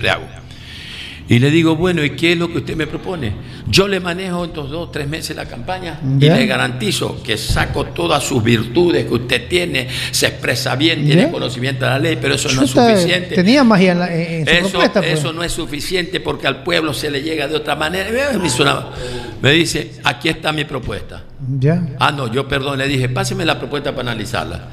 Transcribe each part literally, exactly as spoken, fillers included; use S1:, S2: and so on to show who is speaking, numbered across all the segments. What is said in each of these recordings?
S1: le hago. Y le digo, bueno, ¿y qué es lo que usted me propone? Yo le manejo en estos dos, tres meses la campaña y le garantizo que saco todas sus virtudes que usted tiene, se expresa bien, tiene
S2: ¿Ya?
S1: conocimiento de la ley, pero eso
S2: Chuta,
S1: no es suficiente.
S2: Tenía magia en, la, en su
S1: eso,
S2: propuesta. Pues.
S1: Eso no es suficiente porque al pueblo se le llega de otra manera. Me, suena, me dice, aquí está mi propuesta.
S2: ¿Ya?
S1: Ah, no, yo perdón, le dije, páseme la propuesta para analizarla.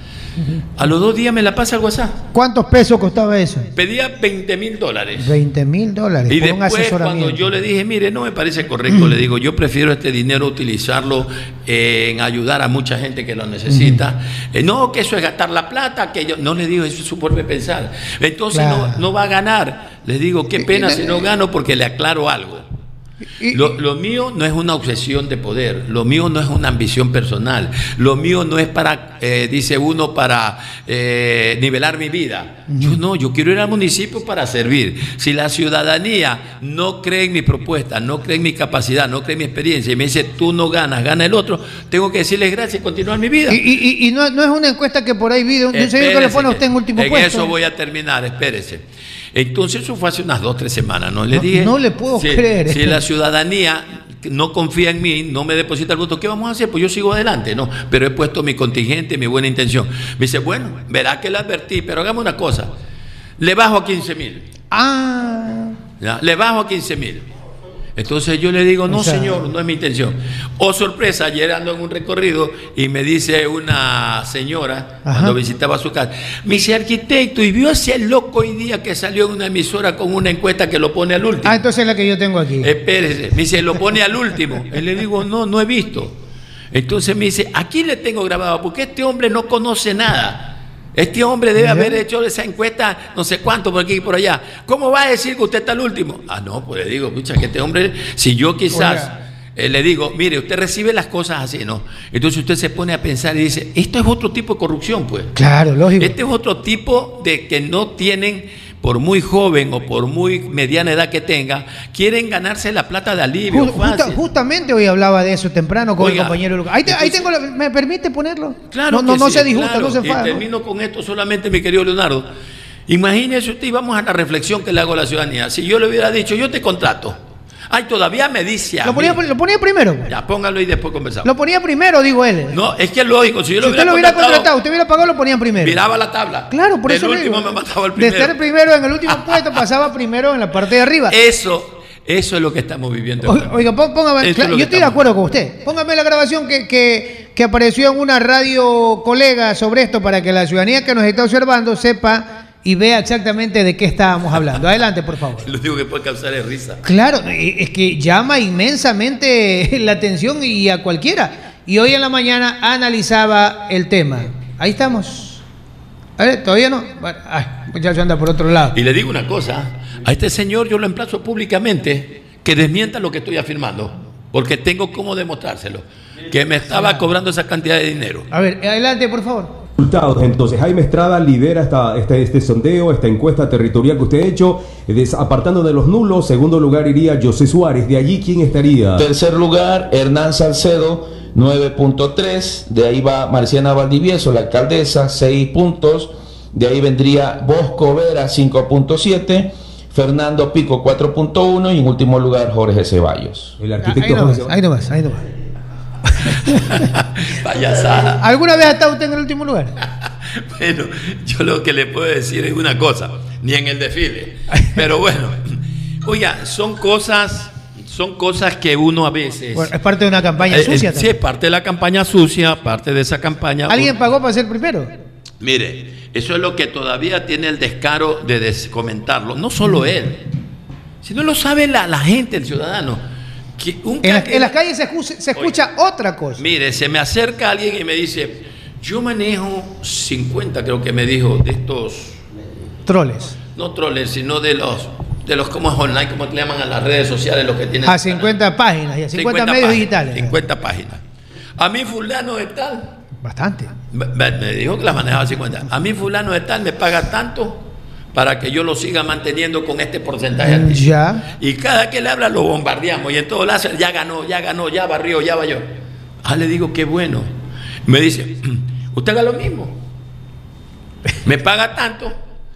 S1: A los dos días me la pasa al WhatsApp.
S2: ¿Cuántos pesos costaba eso?
S1: Pedía veinte mil dólares.
S2: veinte mil dólares.
S1: Y
S2: por un
S1: después,
S2: asesoramiento.
S1: cuando yo le dije, mire, no me parece correcto, le digo, yo prefiero este dinero utilizarlo eh, en ayudar a mucha gente que lo necesita. Uh-huh. eh, no, que eso es gastar la plata, que yo no le digo, eso es su forma de pensar. Entonces claro. no, no va a ganar. Les digo, qué pena si no gano porque le aclaro algo. Lo, lo mío no es una obsesión de poder, lo mío no es una ambición personal, lo mío no es para, eh, dice uno, para eh, nivelar mi vida. Uh-huh. Yo no, yo quiero ir al municipio para servir. Si la ciudadanía no cree en mi propuesta, no cree en mi capacidad, no cree en mi experiencia y me dice, tú no ganas, gana el otro, tengo que decirles gracias y continuar mi vida.
S2: Y, y, y no, no es una encuesta que por ahí vi de un señor que le pone a usted en último
S1: en
S2: puesto.
S1: En eso voy a terminar, espérese. Entonces eso fue hace unas dos, tres semanas, ¿no? Le
S2: no,
S1: dije,
S2: no le puedo
S1: si,
S2: creer.
S1: Si la ciudadanía no confía en mí, no me deposita el voto, ¿qué vamos a hacer? Pues yo sigo adelante, ¿no? Pero he puesto mi contingente, mi buena intención. Me dice, bueno, verá que le advertí, pero hagamos una cosa, le bajo a quince mil.
S2: Ah.
S1: ¿Ya? Le bajo a quince mil. Entonces yo le digo, no o sea, señor, no es mi intención. Oh sorpresa, ayer ando en un recorrido y me dice una señora, ajá, cuando visitaba su casa, me dice, arquitecto, y vio ese loco hoy día que salió en una emisora con una encuesta que lo pone al último.
S2: Ah, entonces es la que yo tengo aquí.
S1: Espérese, me dice, lo pone al último. Y le digo, no, no he visto. Entonces me dice, aquí le tengo grabado, porque este hombre no conoce nada. Este hombre debe haber hecho esa encuesta no sé cuánto por aquí y por allá. ¿Cómo va a decir que usted está al último? Ah, no, pues le digo, pucha, que este hombre, si yo quizás eh, le digo, mire, usted recibe las cosas así, ¿no? Entonces usted se pone a pensar y dice, esto es otro tipo de corrupción, pues.
S2: Claro, lógico.
S1: Este es otro tipo de que no tienen, por muy joven o por muy mediana edad que tenga, quieren ganarse la plata de alivio.
S2: Just, justa, justamente hoy hablaba de eso temprano con Oiga, el compañero Lucas. Ahí, entonces, ahí tengo, la, ¿me permite ponerlo?
S1: Claro,
S2: no, no, no
S1: sí,
S2: se disgusta,
S1: claro.
S2: no se enfada.
S1: Y termino con esto solamente, mi querido Leonardo. Imagínese usted, y vamos a la reflexión que le hago a la ciudadanía. Si yo le hubiera dicho, yo te contrato. Ay, todavía me dice a
S2: lo ponía,
S1: mí.
S2: Lo ponía primero.
S1: Ya, póngalo y después conversamos.
S2: Lo ponía primero, digo él.
S1: No, es que es lógico. Si yo
S2: si
S1: lo
S2: usted
S1: hubiera
S2: lo hubiera
S1: contratado,
S2: contratado, usted hubiera pagado, lo ponían primero.
S1: Miraba la tabla.
S2: Claro, por
S1: Del
S2: eso
S1: último
S2: digo,
S1: me mataba el primero.
S2: De estar primero en el último puesto, pasaba primero en la parte de arriba.
S1: Eso, eso es lo que estamos viviendo.
S2: O, oiga, póngame, claro, yo estoy de acuerdo con usted. Póngame la grabación que, que, que apareció en una radio colega sobre esto para que la ciudadanía que nos está observando sepa y vea exactamente de qué estábamos hablando. Adelante, por favor.
S1: Lo digo que puede causar es risa.
S2: Claro, es que llama inmensamente la atención y a cualquiera. Y hoy en la mañana analizaba el tema. Ahí estamos. A ver, ¿todavía no? Ay, muchacho anda por otro lado.
S1: Y le digo una cosa, a este señor yo lo emplazo públicamente que desmienta lo que estoy afirmando, porque tengo cómo demostrárselo, que me estaba cobrando esa cantidad de dinero.
S2: A ver, adelante, por favor.
S3: Resultados. Entonces, Jaime Estrada lidera esta, este, este sondeo, esta encuesta territorial que usted ha hecho, des, apartando de los nulos. Segundo lugar iría José Suárez. De allí, ¿quién estaría?
S4: Tercer lugar, Hernán Salcedo, nueve punto tres. De ahí va Marciana Valdivieso, la alcaldesa, seis puntos. De ahí vendría Bosco Vera, cinco punto siete. Fernando Pico, cuatro punto uno. Y en último lugar, Jorge Ceballos.
S3: El arquitecto
S2: ahí no
S3: Jorge
S2: vas, ahí no vas, ahí no vas.
S1: Payasada.
S2: ¿Alguna vez ha estado usted en el último lugar?
S1: Bueno, yo lo que le puedo decir es una cosa, ni en el desfile. Pero bueno, oiga, son cosas, son cosas que uno a veces.
S2: Bueno, es parte de una campaña
S1: eh,
S2: sucia.
S1: Eh, sí, es parte de la campaña sucia, parte de esa campaña.
S2: ¿Alguien pagó para ser primero?
S1: Mire, eso es lo que todavía tiene el descaro de comentarlo. No solo mm. él, sino lo sabe la, la gente, el ciudadano. Que un
S2: en, la, en las calles se escucha, se escucha Oye, otra cosa.
S1: Mire, se me acerca alguien y me dice, yo manejo cincuenta, creo que me dijo, de estos
S2: troles.
S1: No troles, sino de los de los como es online, como le llaman a las redes sociales, los que tienen
S2: a cincuenta páginas, y a cincuenta, cincuenta medios páginas, digitales.
S1: cincuenta páginas. A mí fulano de tal.
S2: Bastante.
S1: Me, me dijo que la manejaba cincuenta. A mí fulano de tal me paga tanto para que yo lo siga manteniendo con este porcentaje altísimo.
S2: Ya.
S1: Y cada que le habla lo bombardeamos y en todo lazo ya ganó, ya ganó, ya barrió, ya vayó. Ah, le digo, qué bueno. Me dice, usted haga lo mismo. Me paga tanto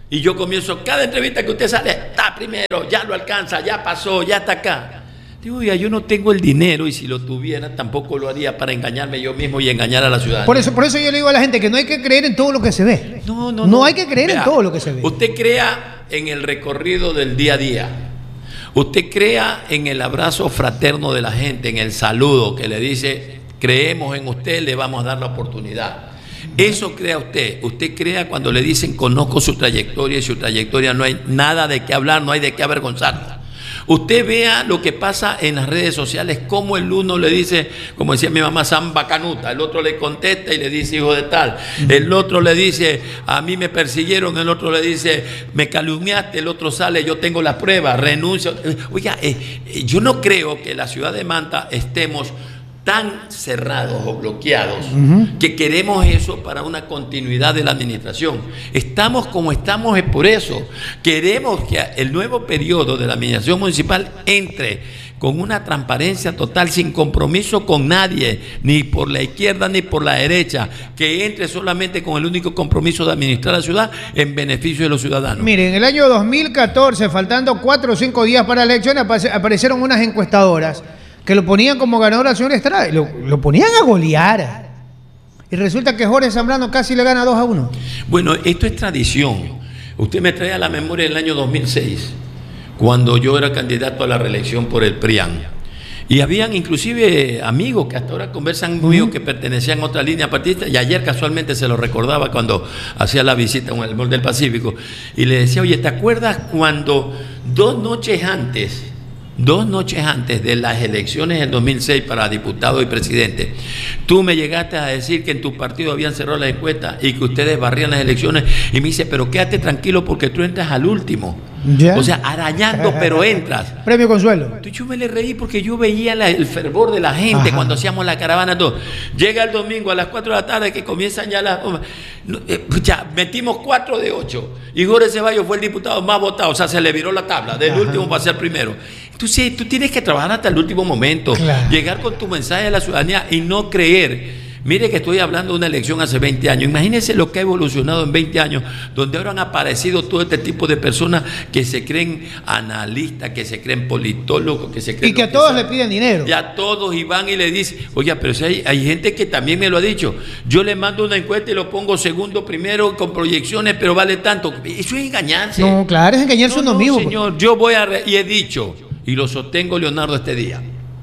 S1: Y yo comienzo, cada entrevista que usted sale, está primero, ya lo alcanza, ya pasó, ya está acá. Digo, oiga, yo no tengo el dinero y si lo tuviera tampoco lo haría para engañarme yo mismo y engañar a la ciudadanía.
S2: Por eso, por eso yo le digo a la gente que no hay que creer en todo lo que se ve.
S1: No, no, no.
S2: No hay que creer
S1: Vea,
S2: en todo lo que se ve.
S1: Usted crea en el recorrido del día a día. Usted crea en el abrazo fraterno de la gente, en el saludo que le dice, creemos en usted, le vamos a dar la oportunidad. Eso crea usted. Usted crea cuando le dicen conozco su trayectoria y su trayectoria no hay nada de qué hablar, no hay de qué avergonzarnos. Usted vea lo que pasa en las redes sociales, como el uno le dice, como decía mi mamá, Samba Canuta, el otro le contesta y le dice hijo de tal, el otro le dice a mí me persiguieron, el otro le dice me calumniaste, el otro sale yo tengo las pruebas, renuncio. Oiga, eh, eh, yo no creo que la ciudad de Manta estemos tan cerrados o bloqueados uh-huh. que queremos eso para una continuidad de la administración. Estamos como estamos es por eso. Queremos que el nuevo periodo de la administración municipal entre con una transparencia total, sin compromiso con nadie, ni por la izquierda ni por la derecha, que entre solamente con el único compromiso de administrar la ciudad en beneficio de los ciudadanos.
S2: Miren, en el año dos mil catorce, faltando cuatro o cinco días para la elección, aparecieron unas encuestadoras que lo ponían como ganador al señor Estrada, lo, lo ponían a golear. Y resulta que Jorge Zambrano casi le gana dos a uno.
S1: Bueno, esto es tradición. Usted me trae a la memoria el año dos mil seis, cuando yo era candidato a la reelección por el P R I A N. Y habían inclusive amigos que hasta ahora conversan conmigo uh-huh. que pertenecían a otra línea partidista, y ayer casualmente se lo recordaba cuando hacía la visita en el Mall del Pacífico, y le decía, oye, ¿te acuerdas cuando dos noches antes Dos noches antes de las elecciones en dos mil seis para diputado y presidente, tú me llegaste a decir que en tu partido habían cerrado las encuestas y que ustedes barrían las elecciones? Y me dice, pero quédate tranquilo porque tú entras al último. ¿Ya? O sea, arañando, pero entras.
S2: Premio Consuelo.
S1: Entonces yo me le reí porque yo veía la, el fervor de la gente. Ajá. Cuando hacíamos la caravana, todo. Llega el domingo a las cuatro de la tarde que comienzan ya las... Eh, ya, metimos cuatro de ocho. Y Jorge Ceballos fue el diputado más votado. O sea, se le viró la tabla. Del Ajá. último para ser primero. Entonces, tú tienes que trabajar hasta el último momento. Claro. Llegar con tu mensaje a la ciudadanía y no creer. Mire que estoy hablando de una elección hace veinte años. Imagínense lo que ha evolucionado en veinte años, donde ahora han aparecido todo este tipo de personas que se creen analistas, que se creen politólogos, que se creen...
S2: Y que a todos le piden dinero.
S1: Y a todos, y van y le dicen, oye, pero si hay, hay gente que también me lo ha dicho, yo le mando una encuesta y lo pongo segundo, primero, con proyecciones, pero vale tanto. Eso es engañarse.
S2: No, claro, es engañarse
S1: no,
S2: uno
S1: no,
S2: mismo.
S1: Señor, yo voy a... Re y he dicho, y lo sostengo, Leonardo, este día.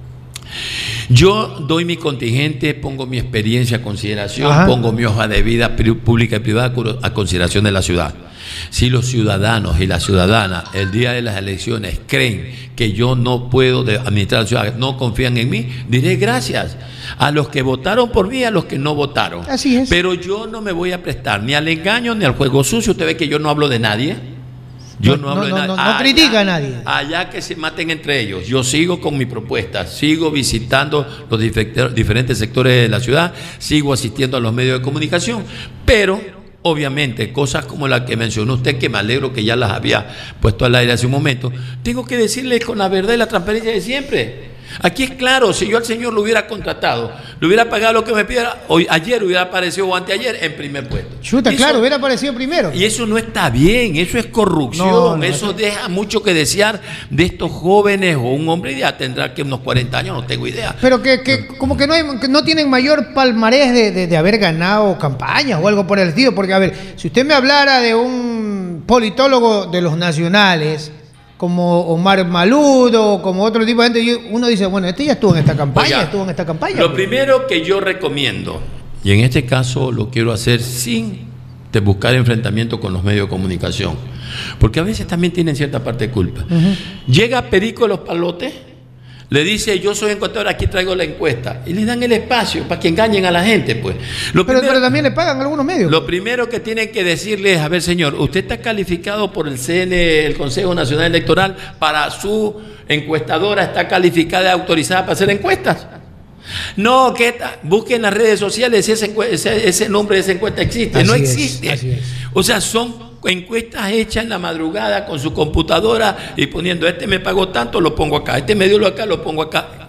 S1: Yo doy mi contingente, pongo mi experiencia a consideración, Ajá. pongo mi hoja de vida pública y privada a consideración de la ciudad. Si los ciudadanos y las ciudadanas el día de las elecciones creen que yo no puedo administrar la ciudad, no confían en mí, diré gracias a los que votaron por mí y a los que no votaron.
S2: Así es.
S1: Pero yo no me voy a prestar ni al engaño ni al juego sucio. Usted ve que yo no hablo de nadie. Yo no, no hablo
S2: no,
S1: de nadie.
S2: No, no,
S1: allá,
S2: no critica a nadie.
S1: Allá que se maten entre ellos. Yo sigo con mi propuesta, sigo visitando los diferentes sectores de la ciudad, sigo asistiendo a los medios de comunicación, pero obviamente cosas como la que mencionó usted, que me alegro que ya las había puesto al aire hace un momento, tengo que decirle con la verdad y la transparencia de siempre. Aquí es claro, si yo al señor lo hubiera contratado, le hubiera pagado lo que me pidiera, hoy, ayer hubiera aparecido o anteayer en primer puesto.
S2: Chuta,
S1: eso,
S2: claro, hubiera aparecido primero.
S1: Y eso no está bien, eso es corrupción, no, no, eso no. deja mucho que desear de estos jóvenes, o un hombre ya tendrá que unos cuarenta años, no tengo idea.
S2: Pero que, que como que no, hay, que no tienen mayor palmarés de, de, de haber ganado campañas o algo por el estilo, porque a ver, si usted me hablara de un politólogo de los nacionales, como Omar Maludo, como otro tipo de gente, uno dice, bueno, este ya estuvo en esta campaña, Oiga, estuvo en esta campaña.
S1: Lo primero que yo recomiendo, y en este caso lo quiero hacer sin de buscar enfrentamiento con los medios de comunicación, porque a veces también tienen cierta parte de culpa. Uh-huh. Llega Perico Los Palotes, le dice, yo soy encuestador, aquí traigo la encuesta, y le dan el espacio para que engañen a la gente, pues.
S2: Lo pero, primero, pero también le pagan algunos medios.
S1: Lo primero que tienen que decirle es, a ver, señor, usted está calificado por el C N, el Consejo Nacional Electoral, para su encuestadora, está calificada y autorizada para hacer encuestas. No, que está, busquen en las redes sociales si ese, ese, ese nombre de esa encuesta existe. Así no existe. Es, así es. O sea, son encuestas hechas en la madrugada con su computadora y poniendo, este me pagó tanto, lo pongo acá, este me dio lo acá, lo pongo acá.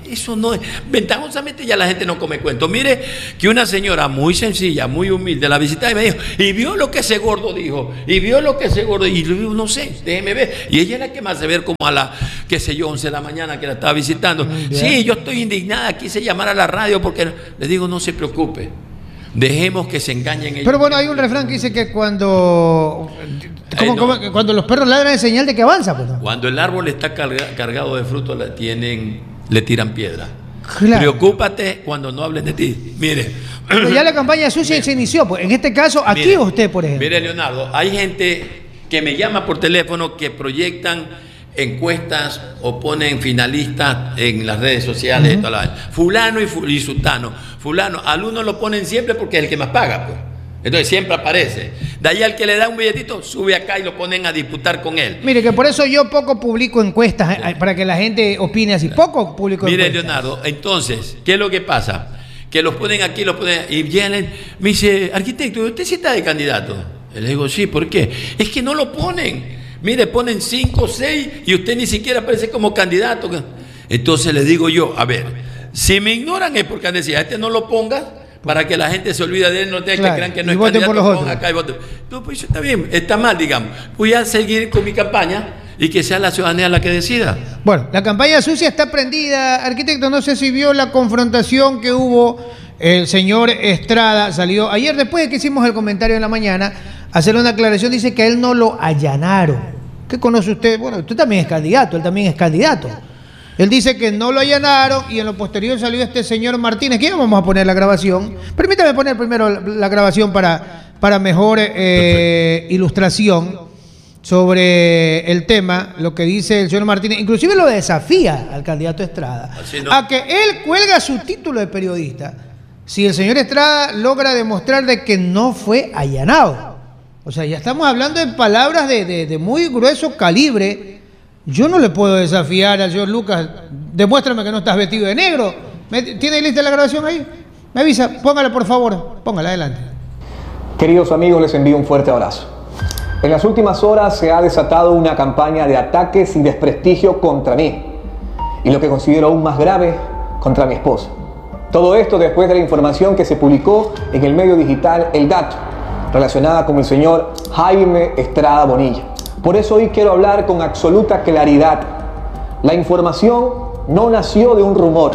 S1: Eso no es. Ventajosamente ya la gente no come cuentos. Mire que una señora muy sencilla, muy humilde, la visitaba y me dijo, y vio lo que ese gordo dijo, y vio lo que ese gordo, y yo digo, no sé, déjeme ver. Y ella era que más de ver como a la, qué sé yo, once de la mañana que la estaba visitando. Sí, yo estoy indignada, quise llamar a la radio porque le digo, no se preocupe. Dejemos que se engañen ellos.
S2: Pero bueno, hay un refrán que dice que cuando ¿cómo, eh, no. cómo, cuando los perros ladran es señal de que avanza. Pues, ¿no?
S1: Cuando el árbol está carga, cargado de frutos, le, tienen, le tiran piedra.
S2: Claro.
S1: Preocúpate cuando no hablen de ti. Mire.
S2: Pero ya la campaña sucia se inició. Pues, en este caso, aquí mire, usted, por ejemplo.
S1: Mire, Leonardo, hay gente que me llama por teléfono que proyectan encuestas o ponen finalistas en las redes sociales. Uh-huh. Toda la, fulano y, fu, y sutano. Fulano, al uno lo ponen siempre porque es el que más paga, pues. Entonces siempre aparece. De ahí al que le da un billetito, sube acá y lo ponen a disputar con él.
S2: Mire, que por eso yo poco publico encuestas, sí. para que la gente opine así. Poco publico
S1: Mire,
S2: encuestas.
S1: Mire, Leonardo, entonces, ¿qué es lo que pasa? Que los ponen aquí, los ponen y vienen, me dice, arquitecto, ¿usted sí está de candidato? Y le digo, sí, ¿por qué? Es que no lo ponen. Mire, ponen cinco, seis y usted ni siquiera aparece como candidato. Entonces le digo yo, a ver, si me ignoran es porque han decidido, a este no lo pongas para que la gente se olvide de él, no tenga claro, que crean que no es candidato, por los ponga acá y voten. No, pues eso está bien, está mal, digamos. Voy a seguir con mi campaña y que sea la ciudadanía la que decida.
S2: Bueno, la campaña sucia está prendida. Arquitecto, no sé si vio la confrontación que hubo. El señor Estrada salió ayer, después de que hicimos el comentario en la mañana, a hacer una aclaración, dice que a él no lo allanaron. ¿Qué conoce usted? Bueno, usted también es candidato, él también es candidato. Él dice que no lo allanaron y en lo posterior salió este señor Martínez, que ya vamos a poner la grabación. Permítame poner primero la, la grabación para, para mejor eh, ilustración sobre el tema, lo que dice el señor Martínez. Inclusive lo desafía al candidato Estrada no. a que él cuelga su título de periodista si el señor Estrada logra demostrar de que no fue allanado. O sea, ya estamos hablando de palabras de, de, de muy grueso calibre. Yo no le puedo desafiar al señor Lucas, demuéstrame que no estás vestido de negro. ¿Tiene lista la grabación ahí? Me avisa, póngala por favor, póngala adelante.
S5: Queridos amigos, les envío un fuerte abrazo. En las últimas horas se ha desatado una campaña de ataques y desprestigio contra mí, y lo que considero aún más grave, contra mi esposa. Todo esto después de la información que se publicó en el medio digital El Dato, relacionada con el señor Jaime Estrada Bonilla. Por eso hoy quiero hablar con absoluta claridad. La información no nació de un rumor,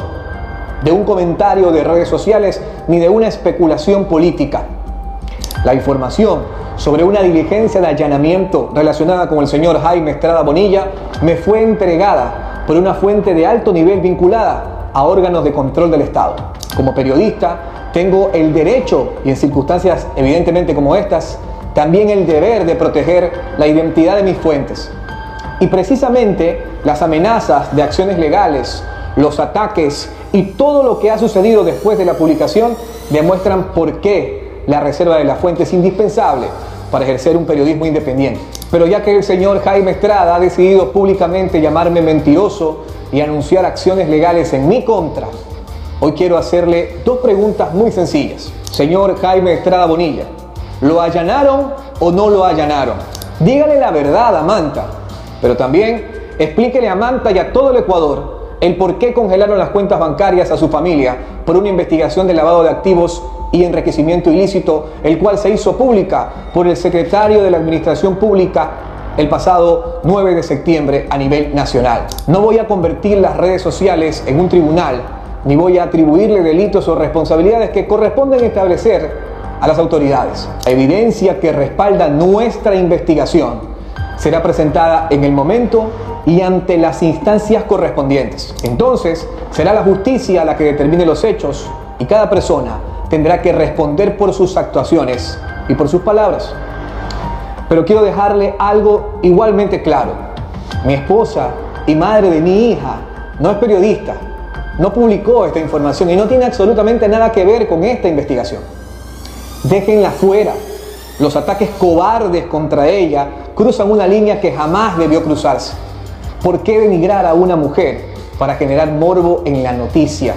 S5: de un comentario de redes sociales, ni de una especulación política. La información sobre una diligencia de allanamiento relacionada con el señor Jaime Estrada Bonilla me fue entregada por una fuente de alto nivel vinculada a órganos de control del Estado. Como periodista, tengo el derecho, y en circunstancias evidentemente como estas, también el deber de proteger la identidad de mis fuentes. Y precisamente las amenazas de acciones legales, los ataques y todo lo que ha sucedido después de la publicación demuestran por qué la reserva de la fuente es indispensable para ejercer un periodismo independiente. Pero ya que el señor Jaime Estrada ha decidido públicamente llamarme mentiroso y anunciar acciones legales en mi contra, hoy quiero hacerle dos preguntas muy sencillas. Señor Jaime Estrada Bonilla, ¿lo allanaron o no lo allanaron? Dígale la verdad a Manta, pero también explíquele a Manta y a todo el Ecuador el por qué congelaron las cuentas bancarias a su familia por una investigación de lavado de activos y enriquecimiento ilícito, el cual se hizo pública por el secretario de la Administración Pública el pasado nueve de septiembre a nivel nacional. No voy a convertir las redes sociales en un tribunal, ni voy a atribuirle delitos o responsabilidades que corresponden establecer a las autoridades. La evidencia que respalda nuestra investigación será presentada en el momento y ante las instancias correspondientes. Entonces, será la justicia la que determine los hechos y cada persona tendrá que responder por sus actuaciones y por sus palabras. Pero quiero dejarle algo igualmente claro. Mi esposa y madre de mi hija no es periodista, no publicó esta información y no tiene absolutamente nada que ver con esta investigación. Déjenla fuera. Los ataques cobardes contra ella cruzan una línea que jamás debió cruzarse. ¿Por qué denigrar a una mujer para generar morbo en la noticia?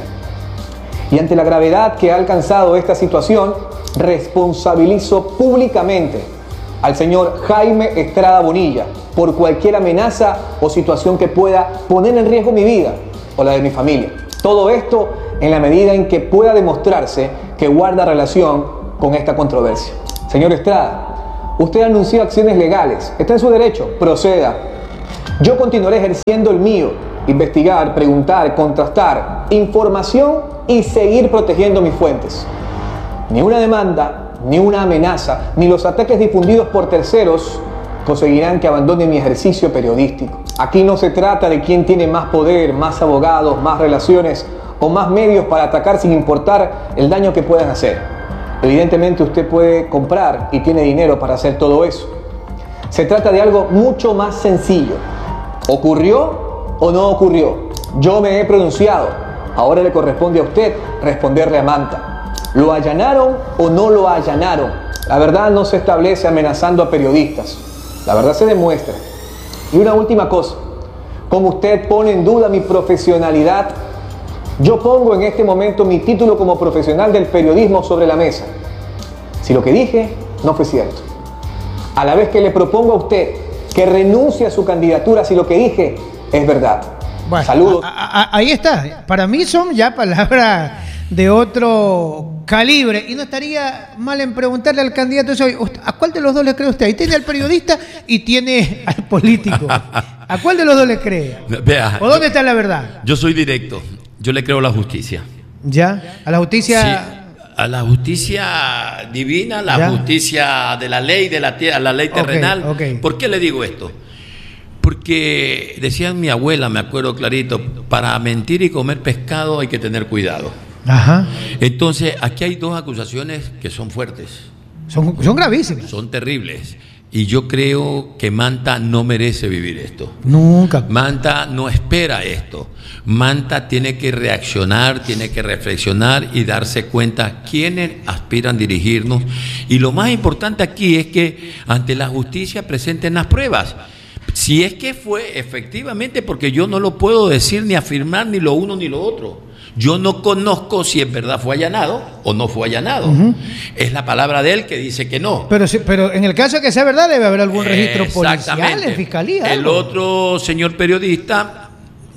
S5: Y ante la gravedad que ha alcanzado esta situación, responsabilizo públicamente al señor Jaime Estrada Bonilla por cualquier amenaza o situación que pueda poner en riesgo mi vida o la de mi familia. Todo esto en la medida en que pueda demostrarse que guarda relación con esta controversia. Señor Estrada, usted anunció acciones legales. Está en su derecho, proceda. Yo continuaré ejerciendo el mío: investigar, preguntar, contrastar información y seguir protegiendo mis fuentes. Ni una demanda, ni una amenaza, ni los ataques difundidos por terceros conseguirán que abandone mi ejercicio periodístico. Aquí no se trata de quién tiene más poder, más abogados, más relaciones o más medios para atacar sin importar el daño que puedan hacer. Evidentemente usted puede comprar y tiene dinero para hacer todo eso. Se trata de algo mucho más sencillo. ¿Ocurrió o no ocurrió? Yo me he pronunciado. Ahora le corresponde a usted responderle a Manta. ¿Lo allanaron o no lo allanaron? La verdad no se establece amenazando a periodistas. La verdad se demuestra. Y una última cosa. Como usted pone en duda mi profesionalidad, yo pongo en este momento mi título como profesional del periodismo sobre la mesa. Si lo que dije no fue cierto, a la vez que le propongo a usted que renuncie a su candidatura si lo que dije es verdad.
S2: Bueno,
S5: saludos.
S2: A, a, ahí está. Para mí son ya palabras de otro calibre. Y no estaría mal en preguntarle al candidato eso, ¿a cuál de los dos le cree usted? Ahí tiene al periodista y tiene al político. ¿A cuál de los dos le cree?
S1: Vea,
S2: ¿O dónde está la verdad?
S1: Yo soy directo. Yo le creo a la justicia.
S2: ¿Ya? ¿A la justicia?
S1: Sí, a la justicia divina, la
S2: ¿Ya?
S1: justicia de la ley, de la tierra, la ley terrenal.
S2: Okay, okay.
S1: ¿Por qué le digo esto? Porque decía mi abuela, me acuerdo clarito, para mentir y comer pescado hay que tener cuidado.
S2: Ajá.
S1: Entonces, aquí hay dos acusaciones que son fuertes.
S2: Son, son gravísimas.
S1: Son terribles. Y yo creo que Manta no merece vivir esto.
S2: Nunca.
S1: Manta no espera esto. Manta tiene que reaccionar, tiene que reflexionar y darse cuenta quiénes aspiran a dirigirnos. Y lo más importante aquí es que ante la justicia presenten las pruebas. Si es que fue efectivamente, porque yo no lo puedo decir ni afirmar ni lo uno ni lo otro. Yo no conozco si en verdad fue allanado o no fue allanado. Uh-huh. Es la palabra de él que dice que no.
S2: Pero, pero en el caso de que sea verdad, debe haber algún registro policial en fiscalía.
S1: El otro señor periodista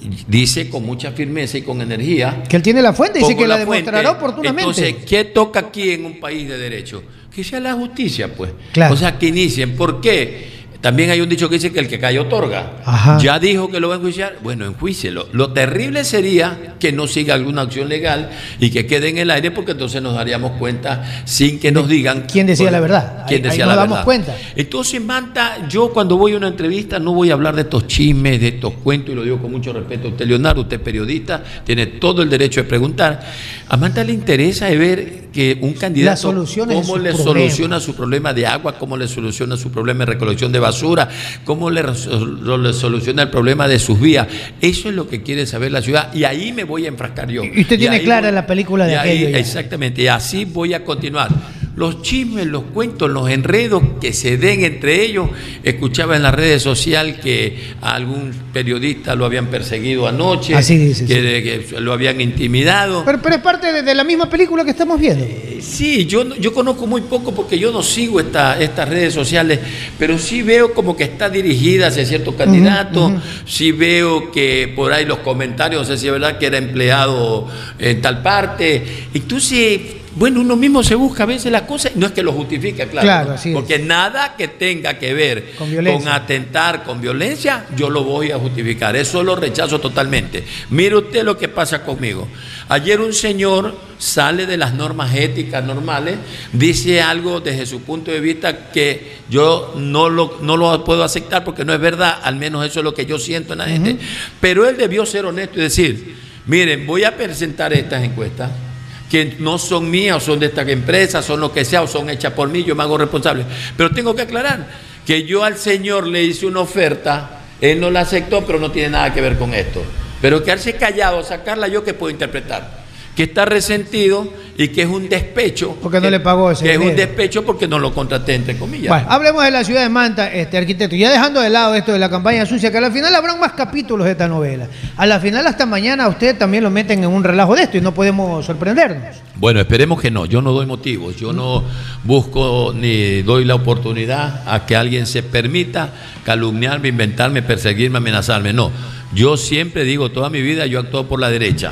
S1: dice con mucha firmeza y con energía
S2: que él tiene la fuente, dice que la,
S1: la
S2: demostrará oportunamente.
S1: Entonces, ¿qué toca aquí en un país de derecho? Que sea la justicia, pues.
S2: Claro.
S1: O sea, que inicien. ¿Por qué? También hay un dicho que dice que el que calla otorga.
S2: Ajá.
S1: Ya dijo que lo va a enjuiciar, bueno, enjuícielo. Lo terrible sería que no siga alguna acción legal y que quede en el aire, porque entonces nos daríamos cuenta sin que nos digan
S2: quién decía la verdad.
S1: ¿Quién
S2: ahí,
S1: decía
S2: ahí nos
S1: la
S2: damos
S1: verdad?
S2: Cuenta.
S1: Entonces, Manta, yo cuando voy a una entrevista no voy a hablar de estos chismes, de estos cuentos, y lo digo con mucho respeto a usted, Leonardo, usted es periodista, tiene todo el derecho de preguntar. A Manta le interesa ver que un candidato cómo le soluciona su problema de agua, cómo le soluciona su problema de recolección de basura, cómo le, le soluciona el problema de sus vías. Eso es lo que quiere saber la ciudad, y ahí me voy a enfrascar yo.
S2: Y usted tiene clara
S1: voy,
S2: la película de aquello.
S1: Ahí, exactamente, y así voy a continuar. Los chismes, los cuentos, los enredos que se den entre ellos. Escuchaba en las redes sociales que a algún periodista lo habían perseguido anoche,
S2: así dice,
S1: que,
S2: sí.
S1: de, que lo habían intimidado.
S2: Pero, pero es parte de, de la misma película que estamos viendo.
S1: Eh, sí, yo, yo conozco muy poco porque yo no sigo esta, estas redes sociales, pero sí veo como que está dirigida hacia ciertos candidatos, uh-huh, uh-huh. Sí veo que por ahí los comentarios, no sé si es verdad que era empleado en tal parte. Entonces, bueno, uno mismo se busca a veces las cosas, no es que lo justifique, claro,
S2: claro,
S1: ¿no? Porque
S2: es.
S1: Nada que tenga que ver
S2: con,
S1: con atentar, con violencia, yo lo voy a justificar. Eso lo rechazo totalmente. Mire usted lo que pasa conmigo. Ayer un señor sale de las normas éticas normales, dice algo desde su punto de vista que yo no lo, no lo puedo aceptar porque no es verdad, al menos eso es lo que yo siento en la uh-huh. gente. Pero él debió ser honesto y decir, miren, voy a presentar estas encuestas, que no son mías, o son de esta empresa, son lo que sea, o son hechas por mí, yo me hago responsable. Pero tengo que aclarar que yo al señor le hice una oferta, él no la aceptó, pero no tiene nada que ver con esto. Pero quedarse callado, sacarla yo, que puedo interpretar, que está resentido y que es un despecho.
S2: Porque no
S1: que,
S2: le pagó ese
S1: Que
S2: dinero.
S1: es un despecho porque no lo contraté, entre comillas.
S2: Bueno, hablemos de la ciudad de Manta, este arquitecto. Ya dejando de lado esto de la campaña sucia, que a la final habrán más capítulos de esta novela. A la final, hasta mañana, usted también lo meten en un relajo de esto y no podemos sorprendernos.
S1: Bueno, esperemos que no. Yo no doy motivos. Yo no busco ni doy la oportunidad a que alguien se permita calumniarme, inventarme, perseguirme, amenazarme. No. Yo siempre digo, toda mi vida yo actúo por la derecha. Uh-huh.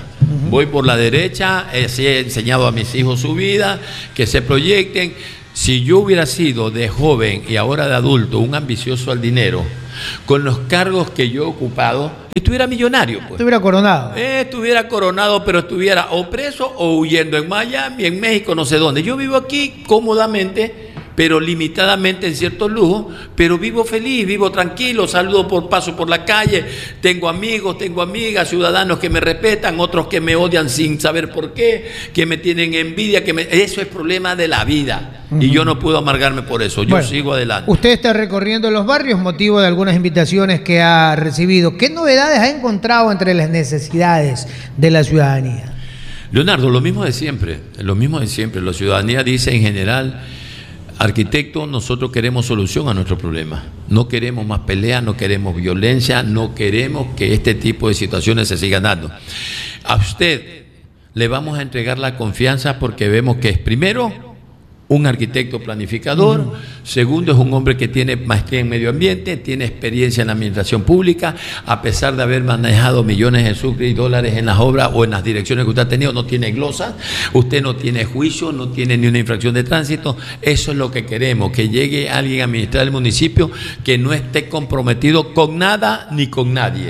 S1: Uh-huh. Voy por la derecha, eh, he enseñado a mis hijos su vida, que se proyecten. Si yo hubiera sido de joven y ahora de adulto un ambicioso al dinero, con los cargos que yo he ocupado, estuviera millonario. Pues.
S2: Estuviera coronado.
S1: Eh, estuviera coronado, pero estuviera o preso o huyendo en Miami, en México, no sé dónde. Yo vivo aquí cómodamente, pero limitadamente en ciertos lujos, pero vivo feliz, vivo tranquilo, saludo por paso por la calle, tengo amigos, tengo amigas, ciudadanos que me respetan, otros que me odian sin saber por qué, que me tienen envidia, que me... eso es problema de la vida. Uh-huh. Y yo no puedo amargarme por eso, yo bueno, sigo adelante.
S2: Usted está recorriendo los barrios, motivo de algunas invitaciones que ha recibido. ¿Qué novedades ha encontrado entre las necesidades de la ciudadanía?
S1: Leonardo, lo mismo de siempre, lo mismo de siempre. La ciudadanía dice en general: arquitectos, nosotros queremos solución a nuestros problemas. No queremos más peleas, no queremos violencia, no queremos que este tipo de situaciones se sigan dando. A usted le vamos a entregar la confianza porque vemos que es, primero, un arquitecto planificador, uh-huh. Segundo, es un hombre que tiene maestría en medio ambiente, tiene experiencia en la administración pública, a pesar de haber manejado millones de sucres y dólares en las obras o en las direcciones que usted ha tenido, no tiene glosas, usted no tiene juicio, no tiene ni una infracción de tránsito. Eso es lo que queremos, que llegue alguien a administrar el municipio que no esté comprometido con nada ni con nadie.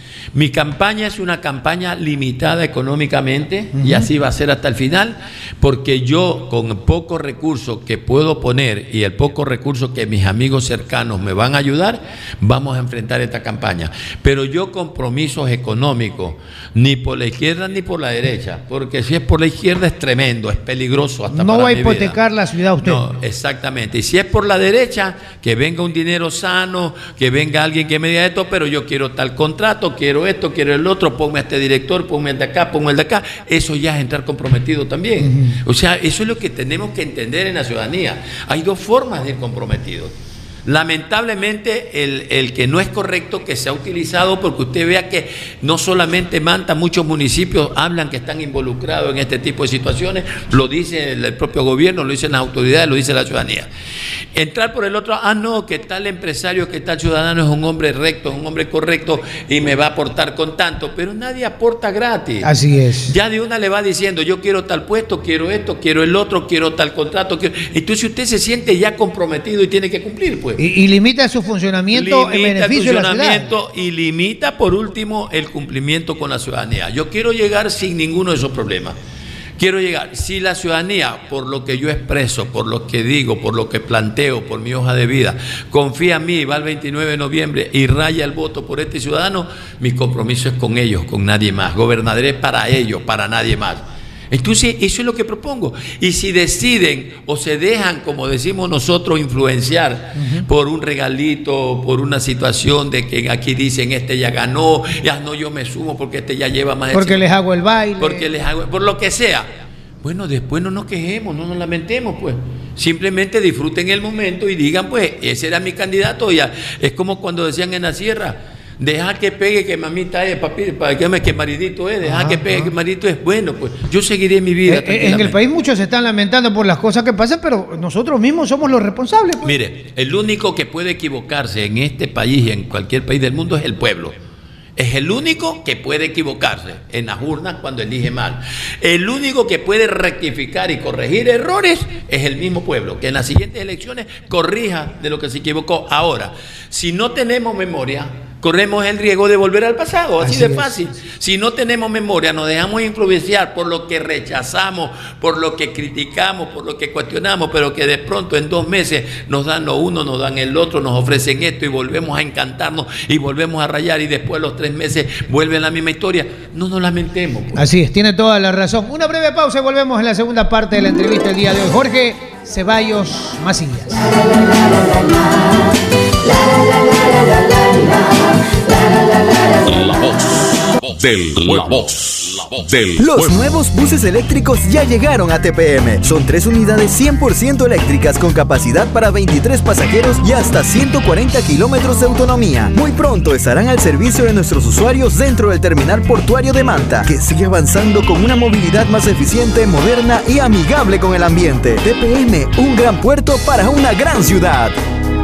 S1: Mi campaña es una campaña limitada económicamente, uh-huh. Y así va a ser hasta el final, porque yo con pocos recursos que puedo poner y el poco recursos que mis amigos cercanos me van a ayudar, vamos a enfrentar esta campaña. Pero yo compromisos económicos, ni por la izquierda ni por la derecha, porque si es por la izquierda es tremendo, es peligroso hasta
S2: no
S1: para
S2: va a
S1: mi
S2: hipotecar
S1: vida.
S2: La ciudad usted.
S1: No, exactamente. Y si es por la derecha, que venga un dinero sano, que venga alguien que me diga esto, pero yo quiero tal contrato, quiero esto, quiero el otro, ponme a este director, ponme el de acá, ponme el de acá. Eso ya es entrar comprometido también. Uh-huh. O sea, eso es lo que tenemos que entender en la ciudadanía. Hay dos formas de ir comprometidos. Lamentablemente el, el que no es correcto, que se ha utilizado, porque usted vea que no solamente Manta, muchos municipios hablan que están involucrados en este tipo de situaciones, lo dice el, el propio gobierno, lo dicen las autoridades, lo dice la ciudadanía. Entrar por el otro, ah no, que tal empresario, que tal ciudadano es un hombre recto, es un hombre correcto y me va a aportar con tanto, pero nadie aporta gratis.
S2: Así es.
S1: Ya de una le va diciendo, yo quiero tal puesto, quiero esto, quiero el otro, quiero tal contrato, quiero... Entonces usted se siente ya comprometido y tiene que cumplir, pues.
S2: Y, y limita su funcionamiento limita en beneficio de la ciudad.
S1: Y limita, por último, el cumplimiento con la ciudadanía. Yo quiero llegar sin ninguno de esos problemas. Quiero llegar, si la ciudadanía, por lo que yo expreso, por lo que digo, por lo que planteo, por mi hoja de vida, confía en mí, va el veintinueve de noviembre y raya el voto por este ciudadano, mi compromiso es con ellos, con nadie más. Gobernaré para ellos, para nadie más. Entonces, eso es lo que propongo. Y si deciden o se dejan, como decimos nosotros, influenciar uh-huh. por un regalito, por una situación de que aquí dicen, este ya ganó, ya no, yo me sumo porque este ya lleva más...
S2: Porque les hago el baile.
S1: Porque les hago, por lo que sea. Bueno, después no nos quejemos, no nos lamentemos, pues. Simplemente disfruten el momento y digan, pues, ese era mi candidato. Ya. Es como cuando decían en la sierra, deja que pegue que mamita es, papi, para que, que maridito es, deja ah, que pegue ah. que maridito es. Bueno, pues yo seguiré mi vida.
S2: Eh, en el país muchos se están lamentando por las cosas que pasan, pero nosotros mismos somos los responsables. Pues.
S1: Mire, el único que puede equivocarse en este país y en cualquier país del mundo es el pueblo. Es el único que puede equivocarse en las urnas cuando elige mal. El único que puede rectificar y corregir errores es el mismo pueblo, que en las siguientes elecciones corrija de lo que se equivocó. Ahora, si no tenemos memoria, corremos el riesgo de volver al pasado, así, así de fácil. Es. Si no tenemos memoria, nos dejamos influenciar por lo que rechazamos, por lo que criticamos, por lo que cuestionamos, pero que de pronto en dos meses nos dan lo uno, nos dan el otro, nos ofrecen esto y volvemos a encantarnos y volvemos a rayar y después los tres meses vuelve la misma historia. No nos lamentemos. Pues.
S2: Así es, tiene toda la razón. Una breve pausa y volvemos en la segunda parte de la entrevista del día de hoy. Jorge Ceballos Macías.
S6: La voz del la voz del
S7: Los pueblo. Nuevos buses eléctricos ya llegaron a T P M. Son tres unidades cien por ciento eléctricas con capacidad para veintitrés pasajeros y hasta ciento cuarenta kilómetros de autonomía. Muy pronto estarán al servicio de nuestros usuarios dentro del terminal portuario de Manta, que sigue avanzando con una movilidad más eficiente, moderna y amigable con el ambiente. T P M, un gran puerto para una gran ciudad.